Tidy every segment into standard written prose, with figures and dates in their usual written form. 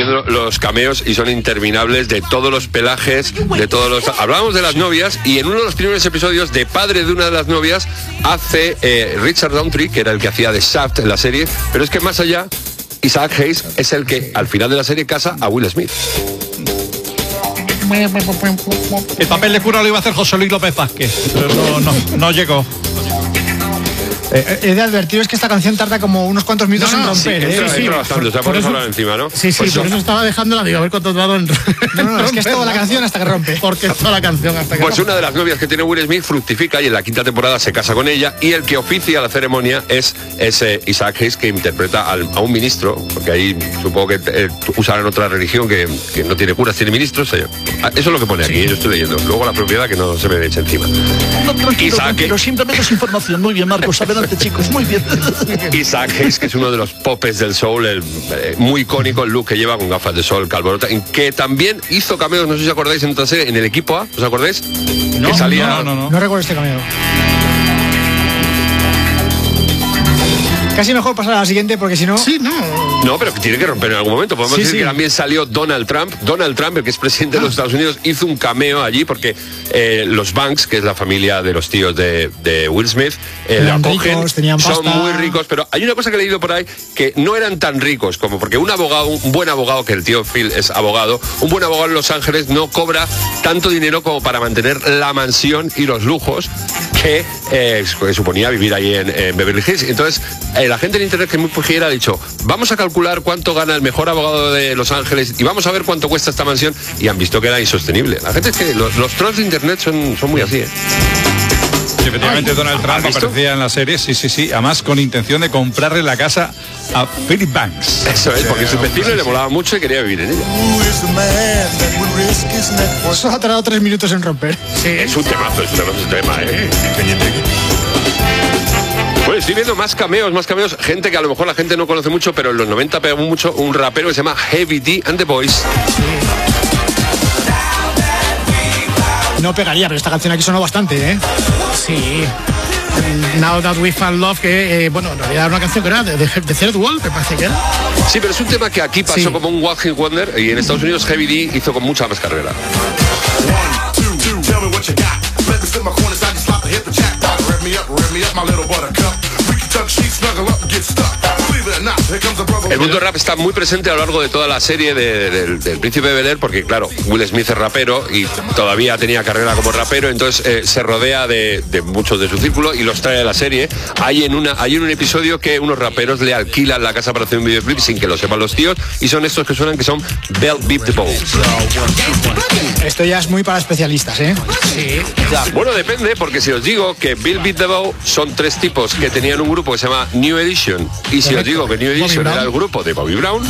viendo los cameos y son interminables de todos los pelajes, de todos los... Hablábamos de las novias y en uno de los primeros episodios de padre de una de las novias hace Richard Roundtree, que era el que hacía de Shaft en la serie, pero es que más allá, Isaac Hayes es el que al final de la serie casa a Will Smith. El papel de cura lo iba a hacer José Luis López Vázquez, pero no llegó. He de advertiros que esta canción tarda como unos cuantos minutos en romper. Entra bastante, o sea, por eso hablar encima, ¿no? Sí, por eso estaba dejándola, digo, a ver cuánto tardo en No, es que es toda la canción hasta que rompe. Porque es toda la canción hasta que Pues rompe. una de las novias que tiene Will Smith fructifica y en la quinta temporada se casa con ella, y el que oficia la ceremonia es ese Isaac Hayes, que interpreta a un ministro, porque ahí supongo que usarán otra religión que no tiene curas, tiene ministros. Eso es lo que pone aquí, yo estoy leyendo. Luego la propiedad que no se me eche encima. No, tranquilo, simplemente es información. Muy bien, Marcos, adelante, chicos, muy bien. Isaac Hayes, que es uno de los popes del soul, muy icónico, el look que lleva con gafas de sol, calvorota, en que también hizo cameos, no sé si os acordáis, en otra serie, en el Equipo A, ¿os acordáis? No, que salía... No recuerdo este cameo. Casi mejor pasar a la siguiente porque si no... Sí, no. No, pero que tiene que romper en algún momento. Podemos decir que también salió Donald Trump. Donald Trump, el que es presidente de los Estados Unidos, hizo un cameo allí porque los Banks, que es la familia de los tíos de Will Smith, lo acogen, ricos, tenían son pasta. muy ricos, pero hay una cosa que he leído por ahí, que no eran tan ricos como, porque un buen abogado, que el tío Phil es abogado, un buen abogado en Los Ángeles no cobra tanto dinero como para mantener la mansión y los lujos que suponía vivir ahí en Beverly Hills. Entonces, la gente en internet, que es muy pujera, ha dicho, vamos a calcular cuánto gana el mejor abogado de Los Ángeles y vamos a ver cuánto cuesta esta mansión, y han visto que era insostenible. La gente es que los trolls de internet son muy así, Sí, efectivamente, Donald Trump aparecía en la serie, sí, además con intención de comprarle la casa a Philip Banks. Eso es, porque su vecino le molaba mucho y quería vivir en ella. Eso ha tardado 3 minutos en romper. Sí, es un temazo ese tema, Bueno, estoy viendo más cameos, gente que a lo mejor la gente no conoce mucho, pero en los 90 pegó mucho un rapero que se llama Heavy D and the Boys. No pegaría, pero esta canción aquí sonó bastante, ¿eh? Sí. Now That We Found Love, que, en realidad era una canción que era de Third Wall, me parece que era. Sí, pero es un tema que aquí pasó como un One Hit Wonder, y en Estados Unidos Heavy D hizo con mucha más carrera. El mundo rap está muy presente a lo largo de toda la serie del Príncipe de Bel-Air, porque claro, Will Smith es rapero y todavía tenía carrera como rapero, entonces se rodea de muchos de su círculo y los trae a la serie. Hay en un episodio que unos raperos le alquilan la casa para hacer un videoclip sin que lo sepan los tíos, y son estos que suenan, que son Bell Beep the Bow. Esto ya es muy para especialistas, ¿eh? Sí. Bueno, depende, porque si os digo que Bill Beat the Bow son 3 tipos que tenían un grupo que se llama New Edition, y si os digo que New Edition era el grupo de Bobby Brown.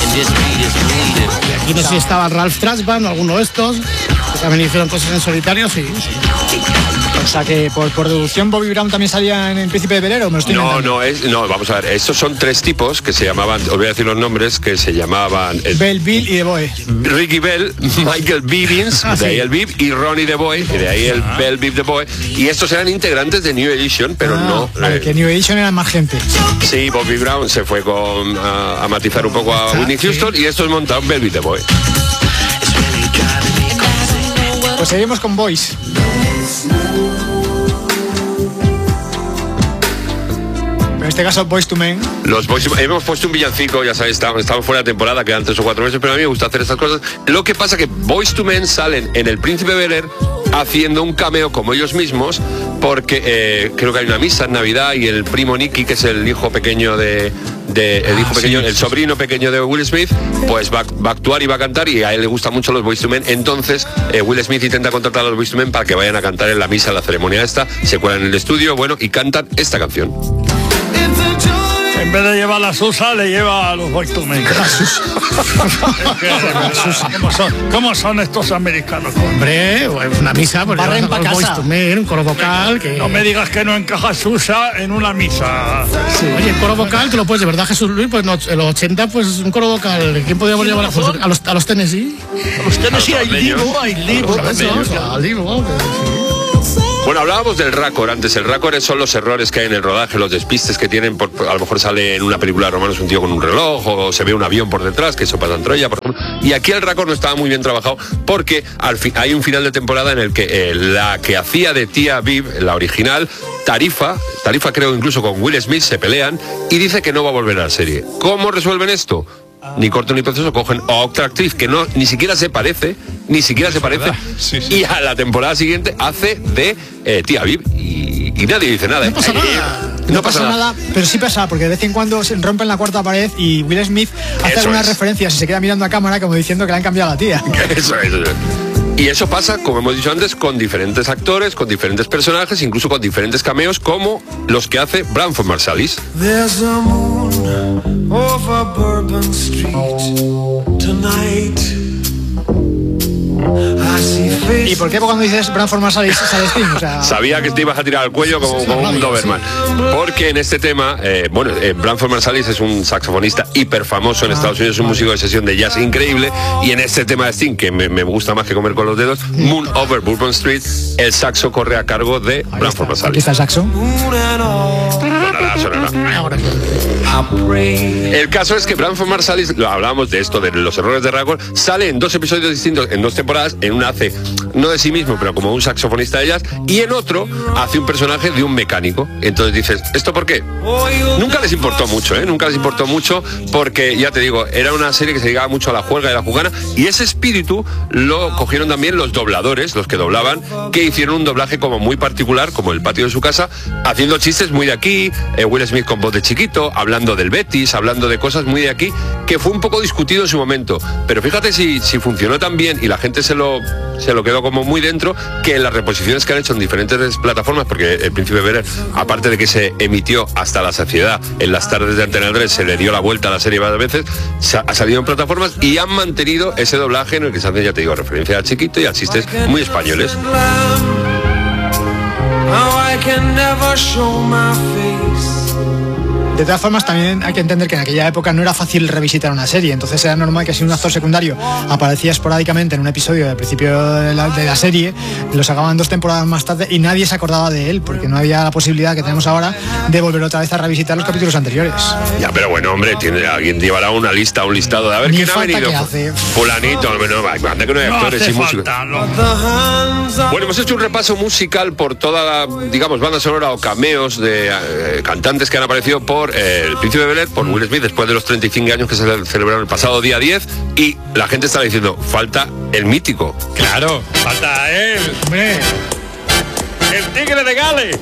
Aquí no sé si estaba Ralph Trashman o alguno de estos, que también hicieron cosas en solitario, sí. O sea que por deducción Bobby Brown también salía en El Príncipe de Bel-Air, ¿o me lo estoy inventando? No, vamos a ver, estos son 3 tipos que se llamaban, os voy a decir los nombres, que se llamaban Bell, Bill y The Boy. Ricky Bell, Michael Bibbins, de ahí el Bib, y Ronnie The Boy, de ahí el Bell Bib The Boy, y estos eran integrantes de New Edition, pero no... Vale, que New Edition era más gente. Sí, Bobby Brown se fue a matizar un poco a Whitney Houston, y estos montaron Bell Bib The Boy. Pues seguimos con Boys. En este caso, Boyz II Men. Los Boyz II Men, hemos puesto un villancico, ya sabéis, estamos fuera de temporada, quedan 3 o 4 meses, pero a mí me gusta hacer estas cosas. Lo que pasa que Boyz II Men salen en El Príncipe de Bel-Air haciendo un cameo como ellos mismos, porque creo que hay una misa en Navidad y el primo Nicky, que es el hijo pequeño el sobrino pequeño de Will Smith, pues va a actuar y va a cantar, y a él le gustan mucho los Boyz II Men. Entonces Will Smith intenta contratar a los Boyz II Men para que vayan a cantar en la misa, en la ceremonia esta, se cuelan en el estudio, y cantan esta canción. En vez de llevar la Susa, le lleva a los Boyz II Men. ¿Cómo son estos americanos? Hombre, una misa, pues Barren pa' casa. Boyz II Men, un coro vocal que... No me digas que no encaja Susa en una misa. Sí. Oye, el coro vocal, que lo puedes, de verdad, Jesús Luis, pues en los 80, pues un coro vocal, ¿quién podíamos llevar? Pues, a los Tennessee. A los Tennessee, al Divo. Al Divo, sí. Bueno, hablábamos del raccord antes. El raccord son los errores que hay en el rodaje, los despistes que tienen. A lo mejor sale en una película de romanos un tío con un reloj, o se ve un avión por detrás, que eso pasa en Troya, por ejemplo. Y aquí el raccord no estaba muy bien trabajado porque hay un final de temporada en el que la que hacía de tía Viv, la original, Tarifa creo incluso con Will Smith, se pelean y dice que no va a volver a la serie. ¿Cómo resuelven esto? Ni corto ni proceso, cogen a otra actriz que ni siquiera se parece, Sí. y a la temporada siguiente hace de tía Viv y nadie dice nada. No pasa nada. No pasa nada, pero sí pasa, porque de vez en cuando se rompen la cuarta pared y Will Smith hace algunas referencias y se queda mirando a cámara como diciendo que le han cambiado a la tía. Eso. Y eso pasa, como hemos dicho antes, con diferentes actores, con diferentes personajes, incluso con diferentes cameos, como los que hace Branford Marsalis. There's a moon over Bourbon Street tonight. ¿Y por qué cuando dices Branford Marsalis sale Sting? O sea... Sabía que te ibas a tirar al cuello como un Doberman. Porque en este tema, Branford Marsalis es un saxofonista hiper famoso en Estados Unidos, un músico de sesión de jazz increíble, y en este tema de Sting, que me gusta más que comer con los dedos, Moon Over Bourbon Street, el saxo corre a cargo de Branford Marsalis. Aquí está el saxo. Sonará. El caso es que Branford Marsalis, hablábamos de esto, de los errores de raccord, sale en 2 episodios distintos, en 2 temporadas. En una hace, no de sí mismo, pero como un saxofonista de jazz, y en otro hace un personaje de un mecánico. Entonces dices, ¿esto por qué? Nunca les importó mucho, porque, ya te digo, era una serie que se dedicaba mucho a la juerga y la jugana, y ese espíritu lo cogieron también los dobladores, los que doblaban, que hicieron un doblaje como muy particular, como el patio de su casa, haciendo chistes muy de aquí, Will Smith con voz de chiquito, hablando del Betis, hablando de cosas muy de aquí, que fue un poco discutido en su momento. Pero fíjate si funcionó tan bien y la gente se lo quedó como muy dentro, que en las reposiciones que han hecho en diferentes plataformas, porque El Príncipe Bel-Air, aparte de que se emitió hasta la saciedad en las tardes de Antena 3, se le dio la vuelta a la serie varias veces, ha salido en plataformas y han mantenido ese doblaje en el que se hace, ya te digo, referencia a chiquito y a chistes muy españoles. De todas formas, también hay que entender que en aquella época no era fácil revisitar una serie, entonces era normal que si un actor secundario aparecía esporádicamente en un episodio del principio de la serie, lo sacaban 2 temporadas más tarde y nadie se acordaba de él, porque no había la posibilidad que tenemos ahora de volver otra vez a revisitar los capítulos anteriores. Ya, pero bueno, hombre, alguien llevará una lista, un listado de a ver quién ha venido. Fulanito, anda que no hay actores y músicos. Bueno, hemos hecho un repaso musical por toda la, digamos, banda sonora o cameos de cantantes que han aparecido por El Príncipe Bel-Air, por Will Smith, después de los 35 años que se celebraron el pasado día 10, y la gente está diciendo, falta el mítico. Claro, falta él, hombre. El tigre de Gales.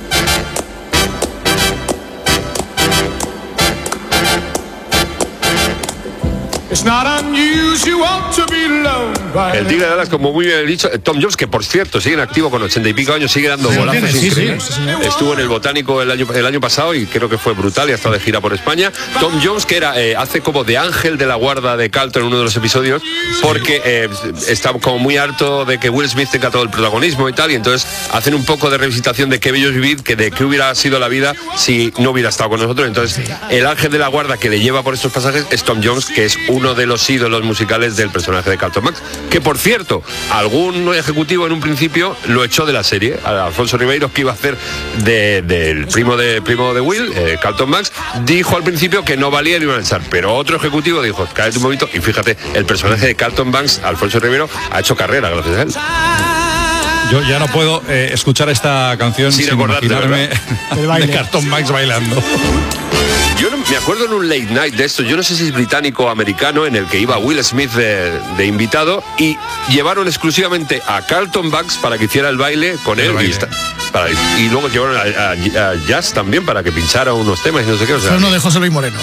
El tigre de Dallas, como muy bien dicho, Tom Jones, que por cierto sigue en activo con 80 y pico años, sigue dando golazos increíbles. Sí, estuvo en el Botánico el año pasado y creo que fue brutal y ha estado de gira por España. Tom Jones, que hace como de ángel de la guarda de Carlton en uno de los episodios, porque está como muy harto de que Will Smith tenga todo el protagonismo y tal, y entonces hacen un poco de revisitación de qué bello es vivir, de qué hubiera sido la vida si no hubiera estado con nosotros. Entonces el ángel de la guarda que le lleva por estos pasajes es Tom Jones, que es uno de los ídolos musicales del personaje de Carlton Banks, que por cierto, algún ejecutivo en un principio lo echó de la serie. A Alfonso Ribeiro, que iba a hacer del primo de Will, Carlton Banks, dijo al principio que no valía y lo iban a echar, pero otro ejecutivo dijo, cállate un momento, y fíjate, el personaje de Carlton Banks, Alfonso Ribeiro, ha hecho carrera gracias a él. Yo ya no puedo escuchar esta canción sin imaginarme de Carlton Banks bailando. Yo me acuerdo en un late night de esto, yo no sé si es británico o americano, en el que iba Will Smith de invitado y llevaron exclusivamente a Carlton Banks para que hiciera el baile con él. Y luego llevaron a Jazz también para que pinchara unos temas y no sé qué. O sea, uno de José Luis Moreno.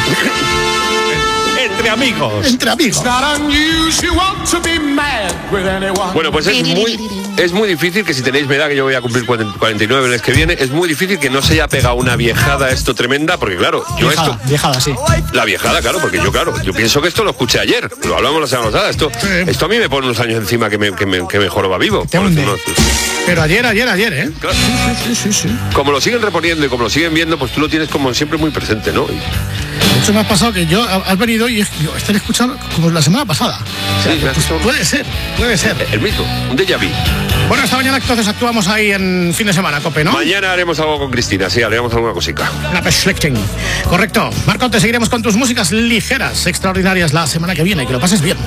Entre amigos. Entre amigos. Bueno, pues es muy difícil que si tenéis mi edad, que yo voy a cumplir 49 el mes que viene, es muy difícil que no se haya pegado una viejada esto tremenda, porque claro, viejada, sí. La viejada, claro, porque yo pienso que esto lo escuché ayer, lo hablamos la semana pasada, esto a mí me pone unos años encima que me joroba vivo. Pero ayer, ¿eh? Claro. Sí. Como lo siguen reponiendo y como lo siguen viendo, pues tú lo tienes como siempre muy presente, ¿no? De hecho, me ha pasado que yo has venido y digo, estar escuchando como la semana pasada. O sea, Sí, me has pues, dicho- puede ser. El mismo, un déjà vu. Bueno, esta mañana entonces actuamos ahí en fin de semana, Cope, ¿no? Mañana haremos algo con Cristina, sí, haremos alguna cosica. La Beschlechting. Correcto. Marco, te seguiremos con tus músicas ligeras, extraordinarias la semana que viene. Que lo pases bien.